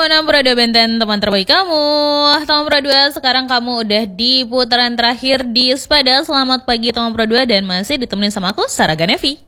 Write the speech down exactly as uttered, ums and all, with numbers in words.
enam Pro dua Benten, teman terbaik kamu. Teman Pro dua, sekarang kamu udah di putaran terakhir di Spada. Selamat pagi teman Pro dua dan masih ditemenin sama aku, Sarah Ganevi.